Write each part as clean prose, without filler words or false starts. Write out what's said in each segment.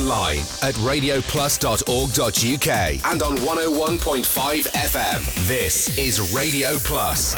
online at radioplus.org.uk and on 101.5 FM. This is Radio Plus.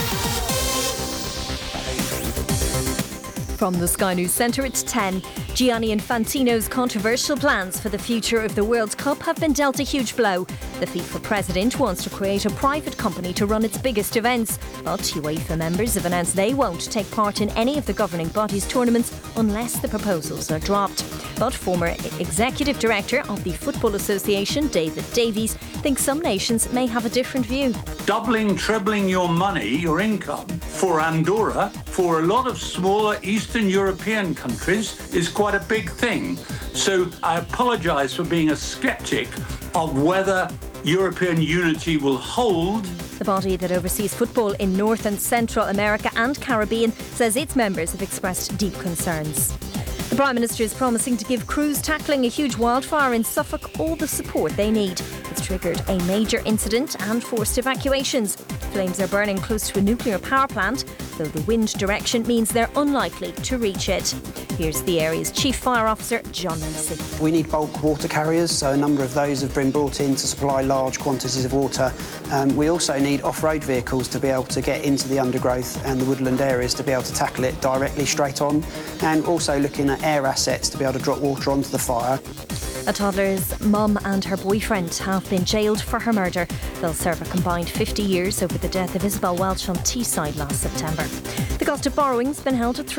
From the Sky News Centre at 10, Gianni Infantino's controversial plans for the future of the World Cup have been dealt a huge blow. The FIFA president wants to create a private company to run its biggest events, but UEFA members have announced they won't take part in any of the governing body's tournaments unless the proposals are dropped. But former executive director of the Football Association, David Davies, thinks some nations may have a different view. Doubling, trebling your money, your income, for Andorra, for a lot of smaller Eastern European countries, is quite a big thing. So I apologise for being a sceptic of whether European unity will hold. The body that oversees football in North and Central America and Caribbean says its members have expressed deep concerns. The Prime Minister is promising to give crews tackling a huge wildfire in Suffolk all the support they need. It's triggered a major incident and forced evacuations. Flames are burning close to a nuclear power plant, though the wind direction means they're unlikely to reach it. Here's the area's Chief Fire Officer, John Lacey. We need bulk water carriers, so a number of those have been brought in to supply large quantities of water. We also need off-road vehicles to be able to get into the undergrowth and the woodland areas to be able to tackle it directly straight on, and also looking at air assets to be able to drop water onto the fire. A toddler's mum and her boyfriend have been jailed for her murder. They'll serve a combined 50 years over the death of Isabel Welch on Teesside last September. The cost of borrowing's been held at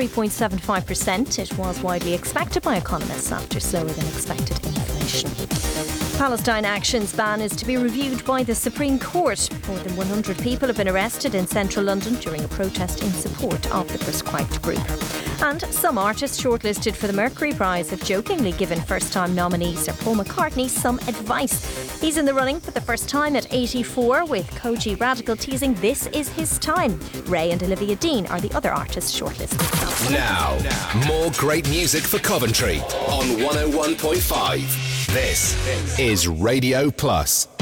3.75%. It was widely expected by economists after slower than expected inflation. Palestine Action's ban is to be reviewed by the Supreme Court. More than 100 people have been arrested in central London during a protest in support of the prescribed group. And some artists shortlisted for the Mercury Prize have jokingly given first-time nominee Sir Paul McCartney some advice. He's in the running for the first time at 84, with Koji Radical teasing this is his time. Ray and Olivia Dean are the other artists shortlisted. Now, more great music for Coventry on 101.5. This is Radio Plus.